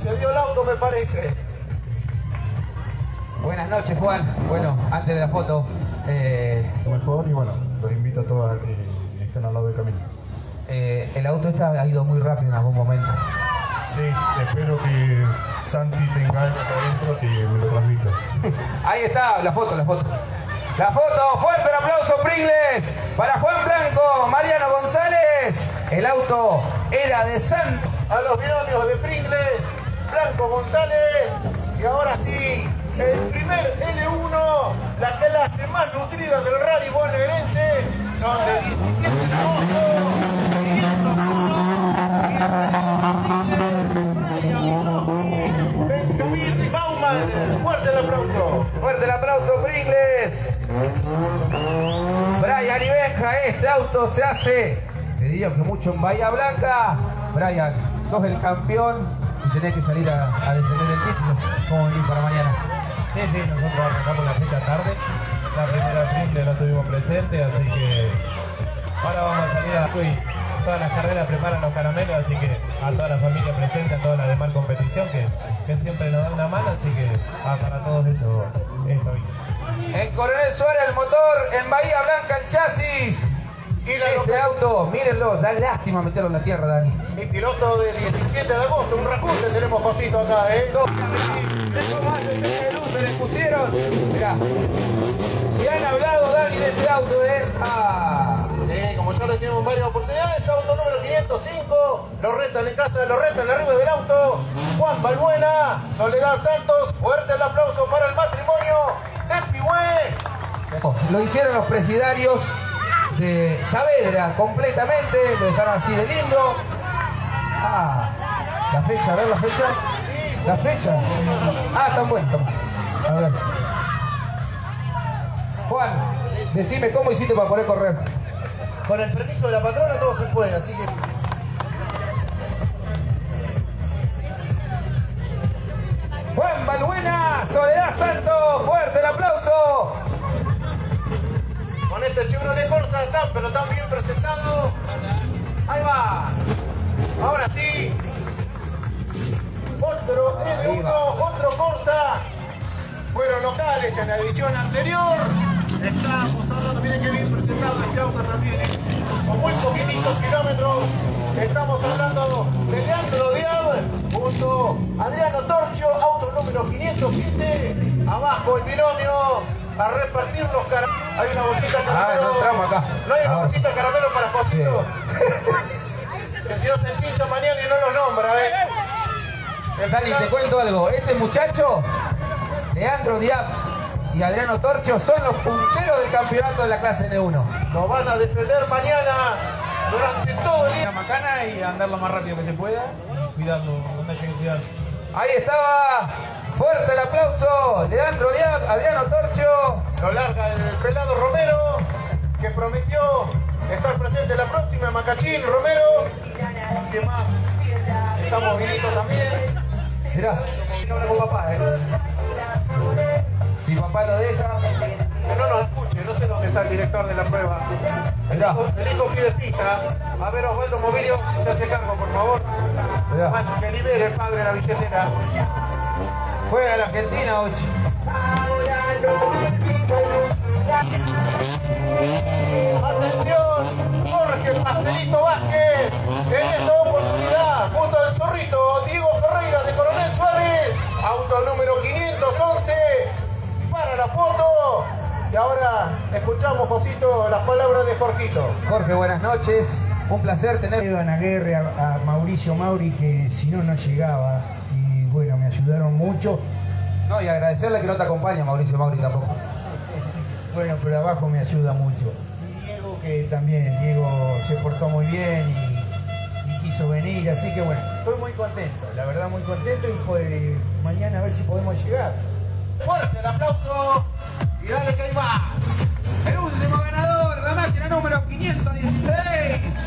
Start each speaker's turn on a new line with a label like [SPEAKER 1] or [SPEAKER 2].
[SPEAKER 1] se dio el auto, me parece.
[SPEAKER 2] Buenas noches, Juan. Bueno, antes de la foto,
[SPEAKER 1] Mejor, y bueno, los invito a todos a que estén al lado del camino.
[SPEAKER 2] el auto ha ido muy rápido en algún momento.
[SPEAKER 1] Sí, espero que Santi tenga algo acá adentro y me lo transmita.
[SPEAKER 2] Ahí está, la foto. La foto, fuerte el aplauso, Pringles, para Juan Blanco, Mariano González. El auto era de Santos.
[SPEAKER 1] A los binomios de Pringles, Blanco González, y ahora sí, el primer L1, la clase más nutrida del rally bonaerense, son de 17 de agosto, 501, Benjamín Bauman. Fuerte el aplauso.
[SPEAKER 2] Fuerte el aplauso, Pringles. Brian y Benja, este auto se hace, te diría que mucho en Bahía Blanca. Brian, sos el campeón y tenés que salir a defender el título. ¿Cómo venís para mañana?
[SPEAKER 3] Sí, nosotros arrancamos la fecha tarde. La primera Pringles la tuvimos presente, así que ahora vamos a salir a todas las carreras, preparan los caramelos, así que a toda la familia presente, a toda la demás competición que siempre nos da una mano, así que para todos ellos estoy.
[SPEAKER 2] En Coronel Suárez el motor, en Bahía Blanca el chasis.
[SPEAKER 1] Y
[SPEAKER 2] Este auto, mírenlo, da lástima meterlo en la tierra, Dani.
[SPEAKER 1] Mi piloto de 17 de agosto, un racute tenemos cosito acá, ¿eh?
[SPEAKER 2] Dos más de luz se le pusieron. Mirá, si han hablado, Dani, de este auto,
[SPEAKER 1] Como ya lo tenemos en varias oportunidades, auto número 505, lo retan en casa, lo retan arriba del auto, Juan Balbuena, Soledad Santos, fuerte el aplauso para el matrimonio de Pihue.
[SPEAKER 2] Lo hicieron los presidarios de Saavedra completamente, lo dejaron así de lindo. La fecha, a ver la fecha. La fecha. Tan bueno. A ver. Juan, decime cómo hiciste para poder correr.
[SPEAKER 1] Con el permiso de la patrona todo se puede, así que...
[SPEAKER 2] Juan Balbuena, Soledad Santos, fuerte el aplauso.
[SPEAKER 1] Con este Chevrolet Corsa pero están bien presentados. Ahí va. Ahora sí. Otro L1, otro Corsa. Fueron locales en la edición anterior. Estamos hablando, miren qué bien presentado este auto también, con muy poquititos kilómetros. Estamos hablando de Leandro Diab junto a Adriano Torchio, auto número 507. Abajo el binomio a repartir los caramelos. Hay una bolsita de caramelo.
[SPEAKER 2] No entramos acá.
[SPEAKER 1] No hay una bolsita de caramelo para Josito. Sí. Que si no se enchinchan mañana y no los nombra,
[SPEAKER 2] Dani, te cuento algo. Este muchacho, Leandro Diab y Adriano Torchio, son los punteros del campeonato de la clase N1.
[SPEAKER 1] Nos van a defender mañana durante todo el día.
[SPEAKER 3] La macana y andar lo más rápido que se pueda y cuidarlo, donde haya que cuidar.
[SPEAKER 2] Ahí estaba, fuerte el aplauso, Leandro Diab, Adriano Torchio.
[SPEAKER 1] Lo larga el pelado Romero, que prometió estar presente la próxima. Macachín, Romero. ¿Qué más? Estamos vinitos también.
[SPEAKER 2] Mirá,
[SPEAKER 1] No con papá,
[SPEAKER 2] si papá lo deja.
[SPEAKER 1] Que no nos escuche, no sé dónde está el director de la prueba.
[SPEAKER 2] Mirá.
[SPEAKER 1] El hijo pide pista. A ver, Osvaldo Movilio, si se hace cargo, por favor.
[SPEAKER 2] Mirá.
[SPEAKER 1] Bueno, que libere el padre la billetera.
[SPEAKER 2] Juega la Argentina, Ochi.
[SPEAKER 1] Atención, Jorge Pastelito Vázquez. En esta oportunidad, junto al zorrito Diego Ferreira de Coronel Suárez. Auto número 511. Para la foto. Y ahora escuchamos, Josito, las palabras de Jorgito.
[SPEAKER 2] Jorge, buenas noches. Un placer tener.
[SPEAKER 4] Esteban Aguirre, a Mauricio Mauri, que si no, no llegaba. Y bueno, me ayudaron mucho.
[SPEAKER 2] No, y agradecerle que no te acompaña Mauricio Mauri tampoco.
[SPEAKER 4] Bueno, pero abajo me ayuda mucho. Y Diego, que también, Diego se portó muy bien y quiso venir. Así que bueno, estoy muy contento, la verdad muy contento. Y pues mañana a ver si podemos llegar.
[SPEAKER 1] Fuerte el aplauso. Y dale que hay más.
[SPEAKER 2] El último ganador, la máquina número 516.